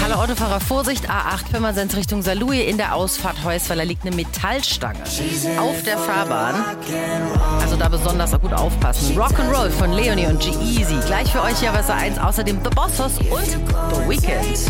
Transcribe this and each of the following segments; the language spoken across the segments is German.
Alle Autofahrer Vorsicht, A8 Pirmasens Richtung Saarlouis in der Ausfahrt Heusweiler liegt eine Metallstange auf der Fahrbahn. Also da besonders gut aufpassen. Rock'n'Roll von Leonie und G-Eazy. Gleich für euch hier Wasser 1, außerdem The Bossos und The Weeknd.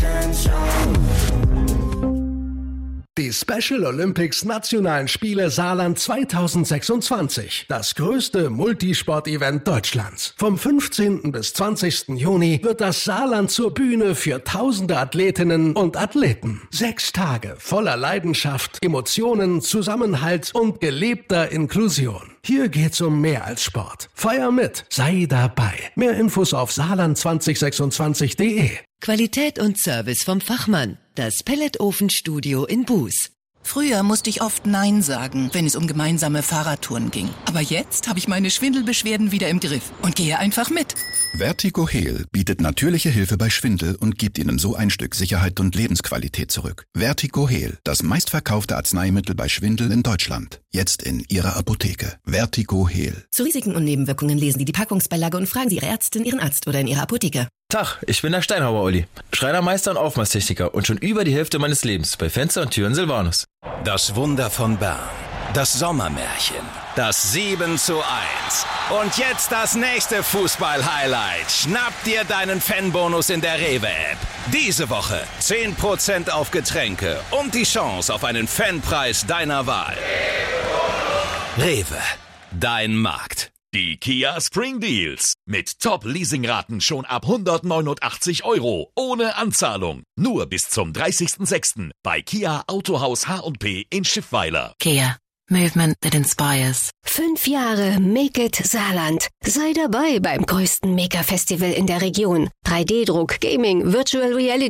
Die Special Olympics Nationalen Spiele Saarland 2026. Das größte Multisport-Event Deutschlands. Vom 15. bis 20. Juni wird das Saarland zur Bühne für tausende Athletinnen und Athleten. 6 Tage voller Leidenschaft, Emotionen, Zusammenhalt und gelebter Inklusion. Hier geht's um mehr als Sport. Feier mit, sei dabei. Mehr Infos auf saarland2026.de. Qualität und Service vom Fachmann. Das Pelletofenstudio in Buß. Früher musste ich oft Nein sagen, wenn es um gemeinsame Fahrradtouren ging. Aber jetzt habe ich meine Schwindelbeschwerden wieder im Griff und gehe einfach mit. Vertigo Heal bietet natürliche Hilfe bei Schwindel und gibt Ihnen so ein Stück Sicherheit und Lebensqualität zurück. Vertigo Heal, das meistverkaufte Arzneimittel bei Schwindel in Deutschland. Jetzt in Ihrer Apotheke. Vertigo Heal. Zu Risiken und Nebenwirkungen lesen Sie die Packungsbeilage und fragen Sie Ihre Ärztin, Ihren Arzt oder in Ihrer Apotheke. Tag, ich bin der Steinhauer Olli, Schreinermeister und Aufmaßtechniker und schon über die Hälfte meines Lebens bei Fenster und Türen Silvanus. Das Wunder von Bern, das Sommermärchen, das 7:1 und jetzt das nächste Fußball-Highlight. Schnapp dir deinen Fanbonus in der Rewe-App. Diese Woche 10% auf Getränke und die Chance auf einen Fanpreis deiner Wahl. Rewe, dein Markt. Die Kia Spring Deals. Mit Top-Leasingraten schon ab 189 € ohne Anzahlung. Nur bis zum 30.06. bei Kia Autohaus H&P in Schiffweiler. Kia. Movement that inspires. 5 Jahre Make It Saarland. Sei dabei beim größten Maker-Festival in der Region. 3D-Druck, Gaming, Virtual Reality.